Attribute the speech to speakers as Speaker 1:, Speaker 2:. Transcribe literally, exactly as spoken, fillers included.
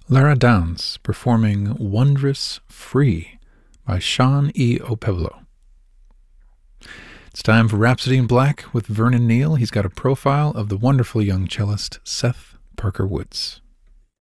Speaker 1: Lara Downs performing Wondrous Free by Sean E. Opeblo. It's time for Rhapsody in Black with Vernon Neal. He's got a profile of the wonderful young cellist Seth Parker Woods.